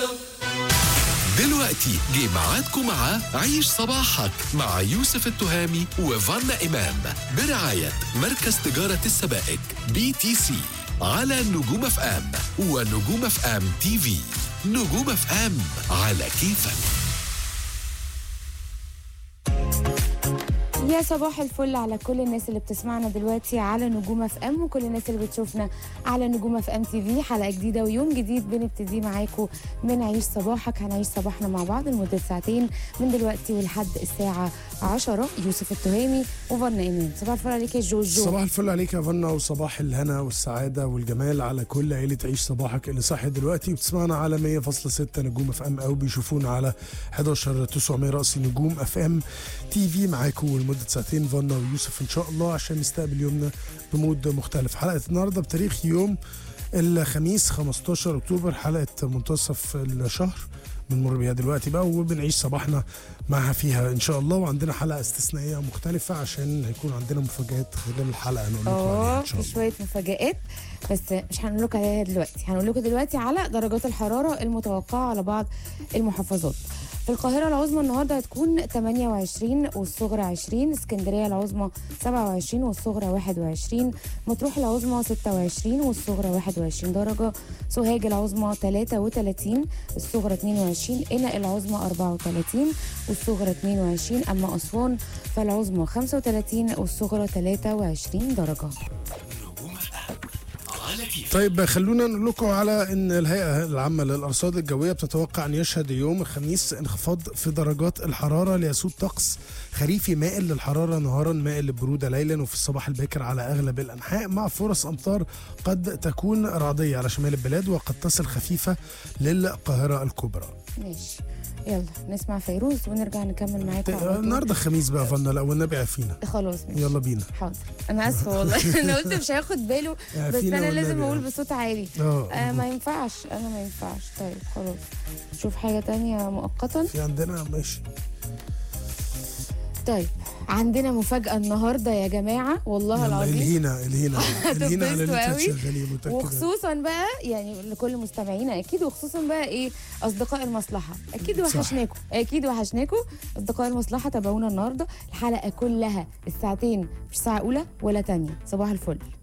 دلوقتي جه ميعادكم مع عيش صباحك مع يوسف التهامي وفانا إمام برعاية مركز تجارة السبائك BTC على نجوم اف ام ونجوم اف ام تي في. نجوم اف ام على كيفك. يا صباح الفل على كل الناس اللي بتسمعنا دلوقتي على نجوم اف ام وكل الناس اللي بتشوفنا على نجوم اف ام تي في. حلقه جديده ويوم جديد بنبتدي معاكم من عيش صباحك. هنعيش صباحنا مع بعض لمده ساعتين من دلوقتي ولحد الساعه 10. يوسف التهامي وفنا ايمان. صباح الفل عليك يا جوجو. صباح الفل عليك يا فنا، وصباح الهنا والسعاده والجمال على كل عيله عيش صباحك اللي صاحي دلوقتي وبتسمعنا على 100.6 نجوم اف ام او بيشوفونا على 11900 رأس نجوم اف ام تي في. معاكم لمده ساعتين فنا ويوسف ان شاء الله عشان نستقبل يومنا بمود مختلف. حلقه النهارده بتاريخ يوم الخميس 15 اكتوبر، حلقه منتصف الشهر بنمر بيها دلوقتي بقى وبنعيش صباحنا معها فيها ان شاء الله. وعندنا حلقه استثنائيه مختلفه عشان هيكون عندنا مفاجآت خلال الحلقه نقول لكم عليها ان شاء الله. في شويه مفاجآت بس مش هنقول لكم عليها دلوقتي. هنقول لكم دلوقتي على درجات الحراره المتوقعه على بعض المحافظات. في القاهرة العظمى النهاردة هتكون 28 والصغرى 20، اسكندرية العظمى 27 والصغرى 21، مطروح العظمى 26 والصغرى 21 درجة، سوهاج العظمى 33 الصغرى 22، قنا العظمى 34 والصغرى 22، أما أسوان فالعظمى 35 والصغرى 23 درجة. طيب خلونا نقول لكم على ان الهيئه العامه للارصاد الجويه بتتوقع ان يشهد يوم الخميس انخفاض في درجات الحراره ليسود طقس خريفي مائل للحراره نهارا مائل للبروده ليلا، وفي الصباح الباكر على اغلب الانحاء مع فرص امطار قد تكون رعديه على شمال البلاد وقد تصل خفيفه للقاهره الكبرى. ماشي، يلا نسمع فيروز ونرجع نكمل معاكم. النهارده خميس بقى فنا، لو النبي عافينا. خلاص ماشي. يلا بينا. حاضر، انا اسفه والله. انا قلت مش هياخد باله بس انا لازم اقول بصوت عالي. ما ينفعش، انا ما ينفعش. طيب خلاص شوف حاجه تانية مؤقتا. في عندنا ماشي. طيب عندنا مفاجأة النهاردة يا جماعة والله العظيم. الهينا على اللي انت شغالين متأكدة. وخصوصا بقى يعني لكل مستمعينا اكيد، وخصوصا بقى ايه اصدقاء المصلحة. اكيد وحشناكم اصدقاء المصلحة. تابعونا النهاردة الحلقة كلها الساعتين، مش ساعة اولى ولا تانية. صباح الفل.